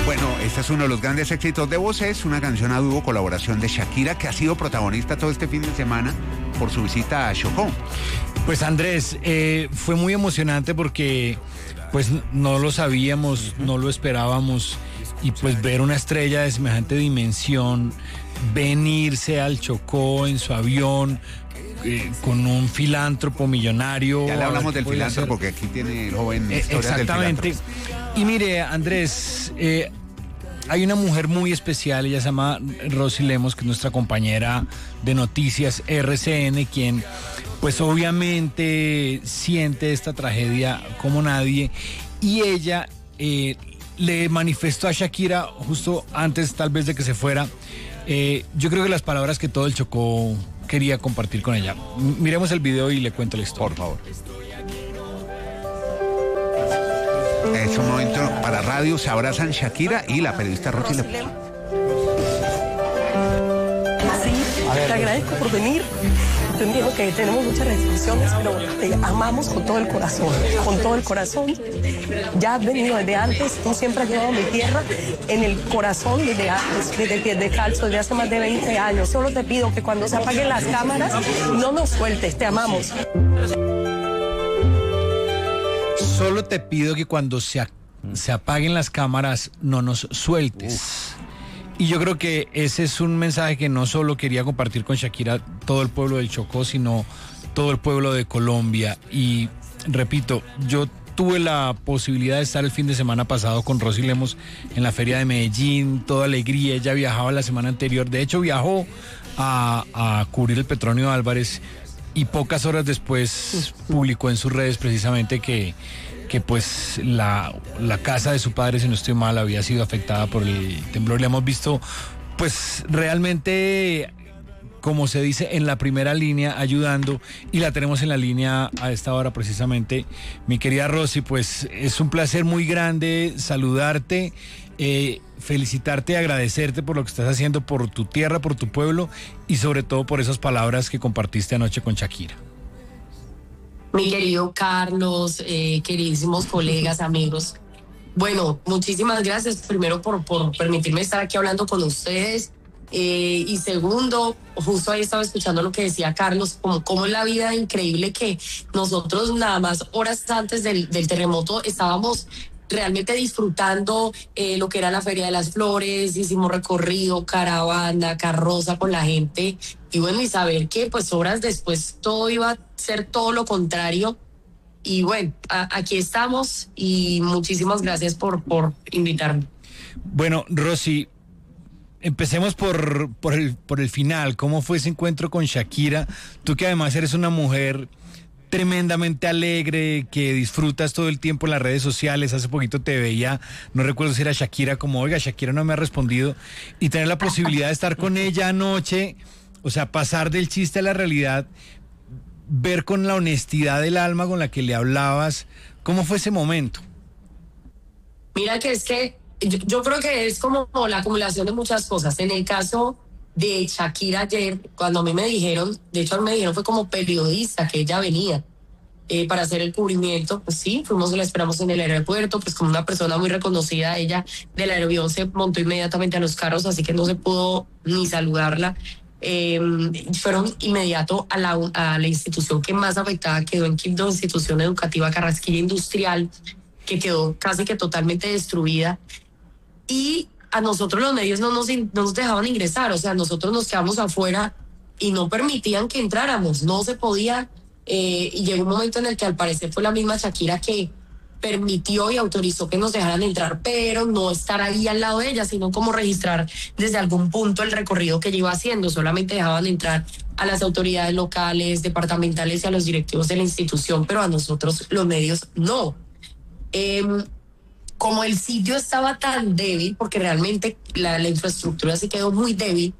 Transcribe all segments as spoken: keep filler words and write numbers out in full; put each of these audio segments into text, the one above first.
Bueno, este es uno de los grandes éxitos de Voces, una canción a dúo, colaboración de Shakira, que ha sido protagonista todo este fin de semana por su visita a Chocó. Pues Andrés, eh, fue muy emocionante porque pues no lo sabíamos, no lo esperábamos, y pues ver una estrella de semejante dimensión venirse al Chocó en su avión, Eh, con un filántropo millonario. Ya le hablamos del filántropo, porque aquí tiene el joven eh, historias exactamente. del filántropo. Y mire, Andrés, eh, hay una mujer muy especial, ella se llama Rosy Lemos, que es nuestra compañera de Noticias R C N, quien pues obviamente siente esta tragedia como nadie, y ella eh, le manifestó a Shakira justo antes tal vez de que se fuera, eh, yo creo que las palabras que todo el Chocó quería compartir con ella. Miremos el video y le cuento la historia. Por favor. Es un momento para radio, se abrazan Shakira y la periodista Rosy Lemos. Sí, te agradezco por venir. Te entiendo que tenemos muchas restricciones, pero te amamos con todo el corazón, con todo el corazón. Ya has venido desde antes, tú siempre has llevado mi tierra en el corazón desde antes, desde Pies Descalzos, desde hace más de veinte años. Solo te pido que cuando se apaguen las cámaras, no nos sueltes, te amamos. Solo te pido que cuando se, se apaguen las cámaras, no nos sueltes. Uf. Y yo creo que ese es un mensaje que no solo quería compartir con Shakira todo el pueblo del Chocó, sino todo el pueblo de Colombia. Y repito, yo tuve la posibilidad de estar el fin de semana pasado con Rosy Lemos en la feria de Medellín, toda alegría. Ella viajaba la semana anterior, de hecho viajó a, a cubrir el Petronio Álvarez, y pocas horas después publicó en sus redes precisamente que que pues la, la casa de su padre, si no estoy mal, había sido afectada por el temblor. Le hemos visto pues realmente, como se dice, en la primera línea ayudando, y la tenemos en la línea a esta hora precisamente. Mi querida Rosy, pues es un placer muy grande saludarte, eh, felicitarte y agradecerte por lo que estás haciendo por tu tierra, por tu pueblo, y sobre todo por esas palabras que compartiste anoche con Shakira. Mi querido Carlos, eh, queridísimos colegas, amigos. Bueno, muchísimas gracias primero por, por permitirme estar aquí hablando con ustedes. Eh, y segundo, justo ahí estaba escuchando lo que decía Carlos, como, como la vida increíble que nosotros nada más horas antes del, del terremoto estábamos realmente disfrutando eh, lo que era la Feria de las Flores, hicimos recorrido, caravana, carroza con la gente, y bueno, y saber que pues horas después todo iba a ser todo lo contrario. Y bueno, a, aquí estamos, y muchísimas gracias por, por invitarme. Bueno, Rosy, empecemos por, por, el, por el final. ¿Cómo fue ese encuentro con Shakira? Tú que además eres una mujer tremendamente alegre, que disfrutas todo el tiempo en las redes sociales. Hace poquito te veía, no recuerdo si era Shakira, como, oiga, Shakira no me ha respondido, y tener la posibilidad de estar con ella anoche, o sea, pasar del chiste a la realidad, ver con la honestidad del alma con la que le hablabas. ¿Cómo fue ese momento? Mira que es que yo, yo creo que es como la acumulación de muchas cosas. En el caso de Shakira ayer, cuando a mí me dijeron, de hecho a mí me dijeron fue como periodista que ella venía eh, para hacer el cubrimiento, pues sí, fuimos, la esperamos en el aeropuerto, pues como una persona muy reconocida, ella del aeroavión se montó inmediatamente a los carros, así que no se pudo ni saludarla. Eh, fueron inmediato a la, a la institución que más afectada quedó en Quibdó, institución educativa Carrasquilla Industrial, que quedó casi que totalmente destruida, y a nosotros los medios no nos, no nos dejaban ingresar, o sea, nosotros nos quedamos afuera y no permitían que entráramos, no se podía, eh, y llegó un momento en el que al parecer fue la misma Shakira que permitió y autorizó que nos dejaran entrar, pero no estar ahí al lado de ella, sino como registrar desde algún punto el recorrido que ella iba haciendo. Solamente dejaban entrar a las autoridades locales, departamentales y a los directivos de la institución, pero a nosotros los medios no. Eh, como el sitio estaba tan débil, porque realmente la, la infraestructura se quedó muy débil,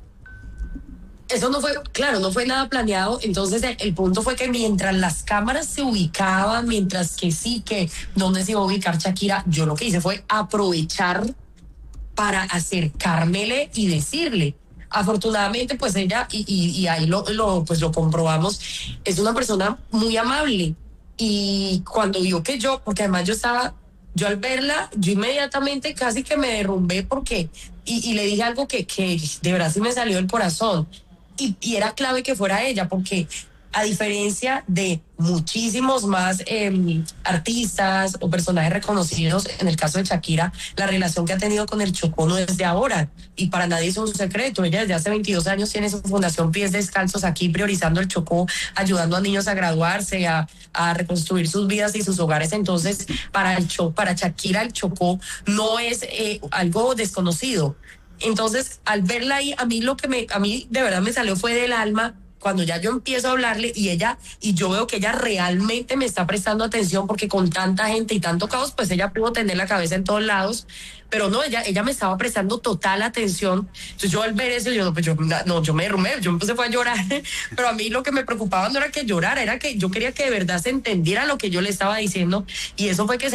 eso no fue, claro, no fue nada planeado. Entonces el, el punto fue que mientras las cámaras se ubicaban, mientras que sí, que dónde se iba a ubicar Shakira, yo lo que hice fue aprovechar para acercármele y decirle. Afortunadamente, pues ella, y, y, y ahí lo, lo, pues lo comprobamos, es una persona muy amable. Y cuando vio que yo, porque además yo estaba... yo al verla, yo inmediatamente casi que me derrumbé porque, y, y le dije algo que, que de verdad sí me salió del corazón. Y, y era clave que fuera ella, porque a diferencia de muchísimos más eh, artistas o personajes reconocidos, en el caso de Shakira, la relación que ha tenido con el Chocó no es de ahora, y para nadie es un secreto. Ella desde hace veintidós años tiene su fundación Pies Descalzos aquí, priorizando el Chocó, ayudando a niños a graduarse, a, a reconstruir sus vidas y sus hogares. Entonces, para, el Cho, para Shakira el Chocó no es eh, algo desconocido. Entonces, al verla ahí, a mí lo que me, a mí de verdad me salió fue del alma, cuando ya yo empiezo a hablarle y ella, y yo veo que ella realmente me está prestando atención, porque con tanta gente y tanto caos, pues ella pudo tener la cabeza en todos lados, pero no, ella, ella me estaba prestando total atención. Entonces yo al ver eso, yo, pues yo, no, yo me derrumbé, yo me puse fue a llorar, pero a mí lo que me preocupaba no era que llorara, era que yo quería que de verdad se entendiera lo que yo le estaba diciendo, y eso fue que